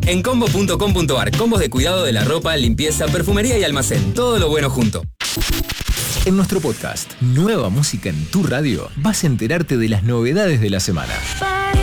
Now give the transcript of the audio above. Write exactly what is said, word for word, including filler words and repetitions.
En combo punto com punto ar, combos de cuidado de la ropa, limpieza, perfumería y almacén. Todo lo bueno junto. En nuestro podcast, Nueva Música en tu Radio, vas a enterarte de las novedades de la semana.